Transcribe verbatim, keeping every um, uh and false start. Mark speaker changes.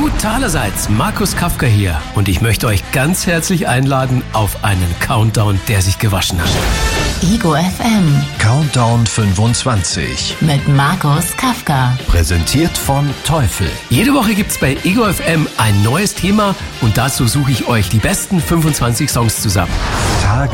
Speaker 1: Brutalerseits, Markus Kafka hier und ich möchte euch ganz herzlich einladen auf einen Countdown, der sich gewaschen hat.
Speaker 2: Ego F M
Speaker 3: Countdown fünfundzwanzig
Speaker 2: mit Markus Kafka.
Speaker 3: Präsentiert von Teufel.
Speaker 1: Jede Woche gibt's bei Ego F M ein neues Thema und dazu suche ich euch die besten fünfundzwanzig Songs zusammen.